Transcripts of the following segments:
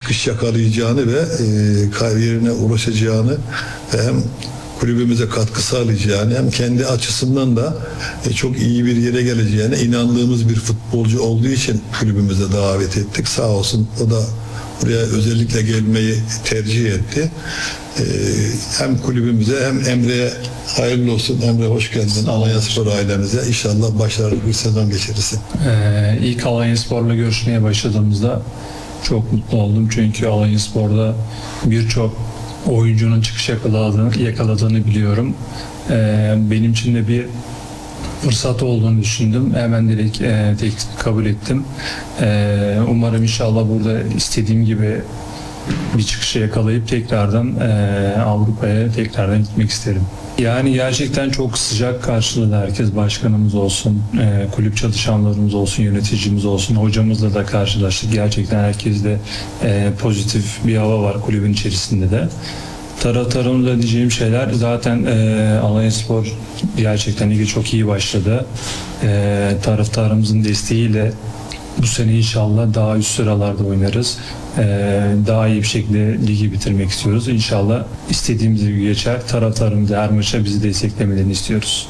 çıkış yakalayacağını ve kariyerine ulaşacağını ve hem kulübümüze katkı sağlayacağını hem kendi açısından da çok iyi bir yere geleceğine inandığımız bir futbolcu olduğu için kulübümüze davet ettik. Sağ olsun o da buraya özellikle gelmeyi tercih etti. Hem kulübümüze hem Emre'ye hayırlı olsun. Emre hoş geldin Alanyaspor ailemize. İnşallah başarılı bir sezon geçirirsin. İlk Alanyaspor'la görüşmeye başladığımızda çok mutlu oldum. Çünkü Alanyaspor'da birçok oyuncunun çıkış yakaladığını biliyorum. Benim için de bir fırsat olduğunu düşündüm. Hemen direkt teklifi kabul ettim. Umarım inşallah burada istediğim gibi bir çıkışı yakalayıp tekrardan Avrupa'ya tekrardan gitmek isterim. Yani gerçekten çok sıcak karşıladı herkes. Başkanımız olsun, kulüp çalışanlarımız olsun, yöneticimiz olsun, hocamızla da karşılaştık. Gerçekten herkeste pozitif bir hava var kulübün içerisinde de. Taraftarımıza diyeceğim şeyler zaten Alanyaspor gerçekten lige çok iyi başladı. Taraftarımızın desteğiyle bu sene inşallah daha üst sıralarda oynarız. Daha iyi bir şekilde ligi bitirmek istiyoruz. İnşallah istediğimiz gibi geçer. Taraftarımız her maça bizi desteklemelerini istiyoruz.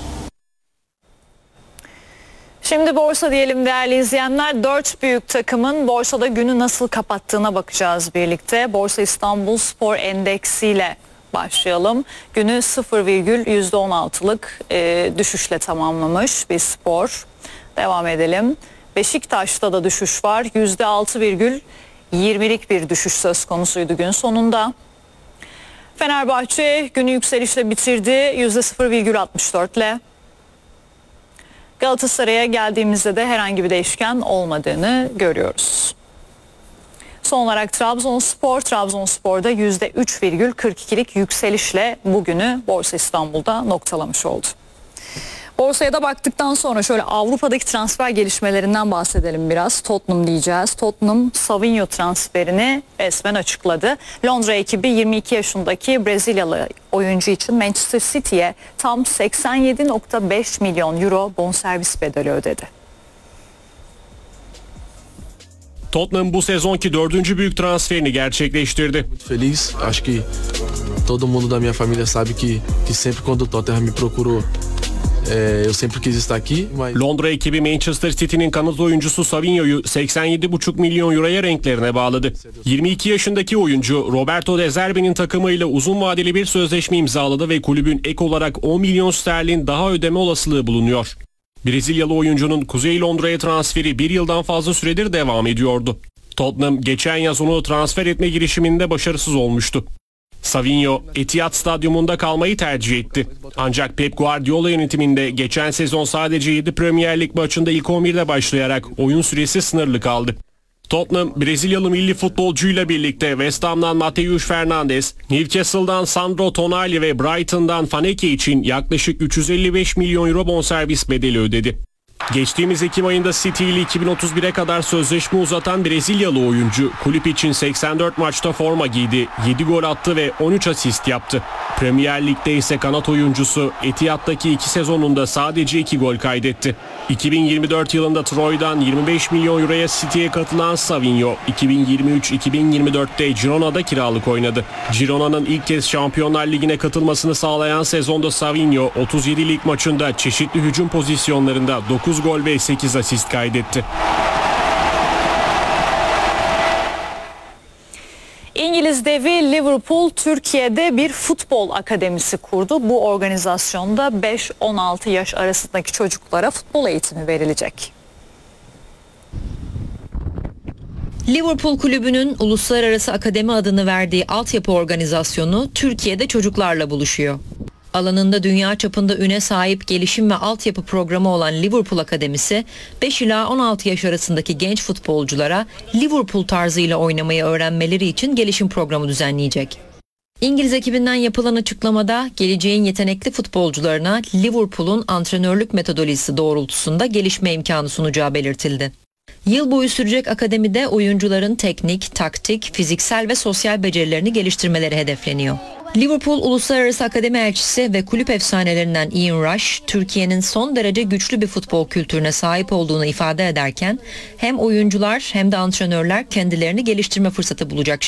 Şimdi borsa diyelim değerli izleyenler. 4 büyük takımın borsada günü nasıl kapattığına bakacağız birlikte. Borsa İstanbul Spor Endeksi ile başlayalım. Günü %0,16'lık düşüşle tamamlamış bir spor. Devam edelim. Beşiktaş'ta da düşüş var. %6,20'lik bir düşüş söz konusuydu gün sonunda. Fenerbahçe günü yükselişle bitirdi. %0,64 ile. Galatasaray'a geldiğimizde de herhangi bir değişken olmadığını görüyoruz. Son olarak Trabzonspor'da %3,42'lik yükselişle bugünü Borsa İstanbul'da noktalamış oldu. Borsaya da baktıktan sonra şöyle Avrupa'daki transfer gelişmelerinden bahsedelim biraz. Tottenham diyeceğiz. Tottenham Savinho transferini resmen açıkladı. Londra ekibi 22 yaşındaki Brezilyalı oyuncu için Manchester City'ye tam 87,5 milyon euro bonservis bedeli ödedi. Tottenham bu sezonki 4. büyük transferini gerçekleştirdi. Feliz, acho que todo mundo da minha família sabe que sempre quando o Tottenham me procurou, eu sempre quis estar aqui. Londra ekibi Manchester City'nin kanat oyuncusu Savinho'yu 87,5 milyon euroya renklerine bağladı. 22 yaşındaki oyuncu Roberto De Zerbi'nin takımıyla uzun vadeli bir sözleşme imzaladı ve kulübün ek olarak 10 milyon sterlin daha ödeme olasılığı bulunuyor. Brezilyalı oyuncunun Kuzey Londra'ya transferi bir yıldan fazla süredir devam ediyordu. Tottenham geçen yaz onu transfer etme girişiminde başarısız olmuştu. Savinho, Etihad Stadyumunda kalmayı tercih etti. Ancak Pep Guardiola yönetiminde geçen sezon sadece 7 Premier Lig maçında ilk 11'de başlayarak oyun süresi sınırlı kaldı. Tottenham, Brezilyalı milli futbolcuyla birlikte West Ham'dan Mateus Fernandes, Newcastle'dan Sandro Tonali ve Brighton'dan Faneke için yaklaşık 355 milyon euro bonservis bedeli ödedi. Geçtiğimiz Ekim ayında City ile 2031'e kadar sözleşme uzatan Brezilyalı oyuncu kulüp için 84 maçta forma giydi, 7 gol attı ve 13 asist yaptı. Premier Lig'de ise kanat oyuncusu Etihad'daki 2 sezonunda sadece 2 gol kaydetti. 2024 yılında Troy'dan 25 milyon euroya City'ye katılan Savinho, 2023-2024'te Girona'da kiralık oynadı. Girona'nın ilk kez Şampiyonlar Ligi'ne katılmasını sağlayan sezonda Savinho, 37 lig maçında çeşitli hücum pozisyonlarında 9 gol ve 8 asist kaydetti. İngiliz devi Liverpool Türkiye'de bir futbol akademisi kurdu. Bu organizasyonda 5-16 yaş arasındaki çocuklara futbol eğitimi verilecek. Liverpool Kulübü'nün Uluslararası Akademi adını verdiği altyapı organizasyonu Türkiye'de çocuklarla buluşuyor. Alanında dünya çapında üne sahip gelişim ve altyapı programı olan Liverpool Akademisi, 5 ila 16 yaş arasındaki genç futbolculara Liverpool tarzıyla oynamayı öğrenmeleri için gelişim programı düzenleyecek. İngiliz ekibinden yapılan açıklamada geleceğin yetenekli futbolcularına Liverpool'un antrenörlük metodolojisi doğrultusunda gelişme imkanı sunacağı belirtildi. Yıl boyu sürecek akademide oyuncuların teknik, taktik, fiziksel ve sosyal becerilerini geliştirmeleri hedefleniyor. Liverpool Uluslararası Akademi Elçisi ve kulüp efsanelerinden Ian Rush, Türkiye'nin son derece güçlü bir futbol kültürüne sahip olduğunu ifade ederken hem oyuncular hem de antrenörler kendilerini geliştirme fırsatı bulacak